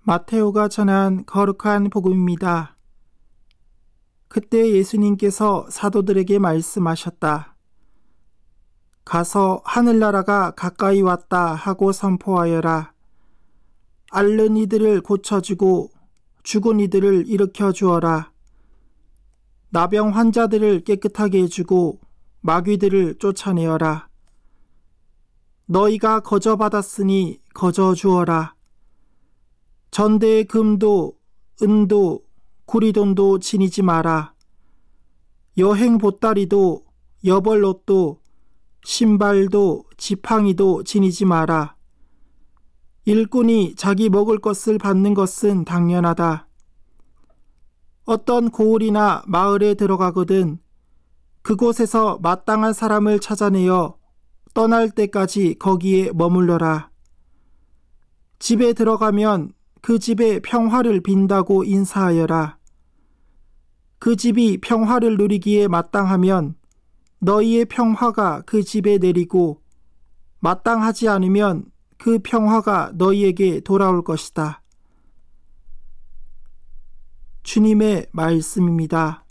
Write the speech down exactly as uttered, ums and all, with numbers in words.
마테오가 전한 거룩한 복음입니다. 그때 예수님께서 사도들에게 말씀하셨다. 가서 하늘나라가 가까이 왔다 하고 선포하여라. 앓는 이들을 고쳐주고 죽은 이들을 일으켜 주어라. 나병 환자들을 깨끗하게 해주고 마귀들을 쫓아내어라. 너희가 거저 받았으니 거저 주어라. 전대의 금도 은도 구리돈도 지니지 마라. 여행 보따리도 여벌옷도 신발도 지팡이도 지니지 마라. 일꾼이 자기 먹을 것을 받는 것은 당연하다. 어떤 고을이나 마을에 들어가거든 그곳에서 마땅한 사람을 찾아내어 떠날 때까지 거기에 머물러라. 집에 들어가면 그 집에 평화를 빈다고 인사하여라. 그 집이 평화를 누리기에 마땅하면 너희의 평화가 그 집에 내리고 마땅하지 않으면 그 평화가 너희에게 돌아올 것이다. 주님의 말씀입니다.